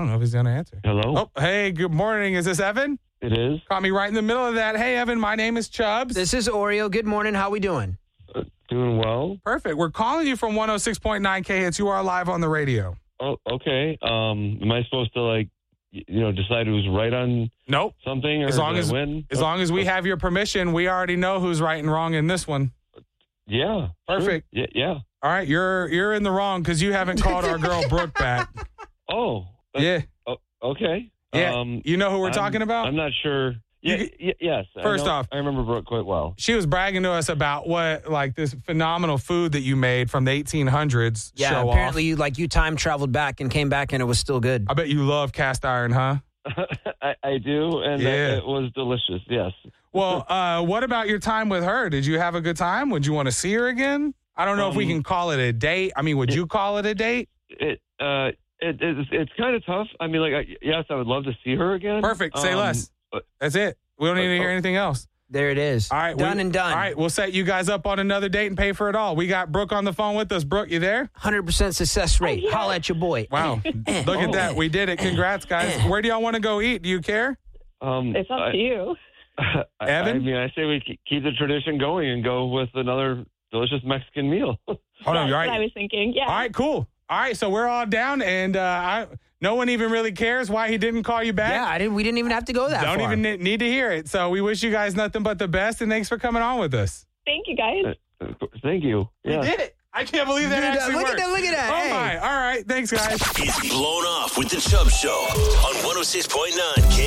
don't know if he's going to answer. Hello? Oh, hey, good morning. Is this Evan? It is? Caught me right in the middle of that. Hey, Evan, my name is Chubbs. This is Oreo. Good morning. How we doing? Doing well. Perfect. We're calling you from 106.9 K-Hits. You are live on the radio. Oh, okay. Am I supposed to, decide who's right on Nope. something or As long did as I win? As long as we have your permission, we already know who's right and wrong in this one. Yeah. Perfect. Sure. Yeah. All right, you're in the wrong because you haven't called our girl Brooke back. Oh. Yeah. Okay. Yeah. You know who we're talking about? I'm not sure. Yeah, yes. First off, I remember Brooke quite well. she was bragging to us about this phenomenal food that you made from the 1800s. Yeah, show apparently off. you time traveled back and came back and it was still good. I bet you love cast iron, huh? I do, and Yeah. it was delicious, yes. Well, what about your time with her? Did you have a good time? Would you want to see her again? I don't know if we can call it a date. I mean, would you call it a date? It's kind of tough. I mean, yes, I would love to see her again. Perfect. Say less. That's it. We don't need to hear anything else. There it is. All right. Done and done. All right. We'll set you guys up on another date and pay for it all. We got Brooke on the phone with us. Brooke, you there? 100% success rate. Holla at your boy. Wow. Look at that. We did it. Congrats, guys. Where do y'all want to go eat? Do you care? It's up to you. Evan? I mean, I say we keep the tradition going and go with another delicious Mexican meal. Hold on. That's All right. what I was thinking. Yeah. All right, cool. All right, so we're all down, and no one even really cares why he didn't call you back. Yeah, we didn't even have to go that far. Don't even need to hear it. So we wish you guys nothing but the best, and thanks for coming on with us. Thank you, guys. Thank you. Yeah. We did it. I can't believe that Dude, actually look worked. at that, look at that. Oh, Hey. my. All right, thanks, guys. It's Blown Off with the Chubb Show on 106.9